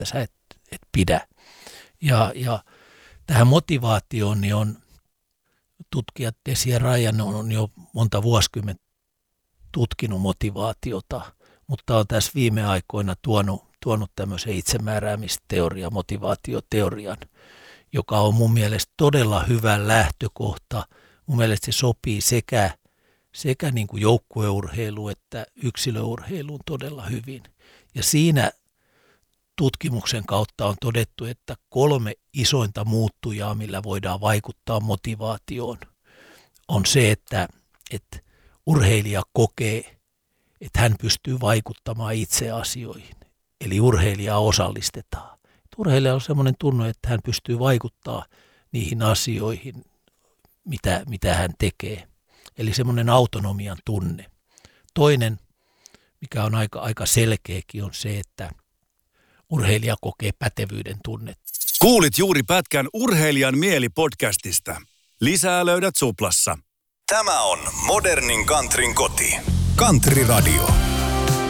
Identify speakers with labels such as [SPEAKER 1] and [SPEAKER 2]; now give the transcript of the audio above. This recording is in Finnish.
[SPEAKER 1] että sä et pidä. Ja tähän motivaatioon niin on tutkijat Desi ja Ryan on jo monta vuosikymmentä tutkinut motivaatiota, mutta on tässä viime aikoina tuonut tämmöisen itsemääräämisteorian, motivaatioteorian, joka on mun mielestä todella hyvä lähtökohta. Mun mielestä se sopii sekä niin kuin joukkueurheiluun että yksilöurheiluun todella hyvin. Ja siinä tutkimuksen kautta on todettu, että 3 isointa muuttujaa, millä voidaan vaikuttaa motivaatioon, on se, että urheilija kokee, että hän pystyy vaikuttamaan itse asioihin. Eli urheilijaa osallistetaan. Urheilija on sellainen tunne, että hän pystyy vaikuttamaan niihin asioihin, mitä hän tekee. Eli semmoinen autonomian tunne. Toinen, mikä on aika selkeäkin, on se, että urheilija kokee pätevyyden tunnetta.
[SPEAKER 2] Kuulit juuri pätkän Urheilijan mieli podcastista. Lisää löydät Suplassa. Tämä on modernin countryn koti. Country Radio.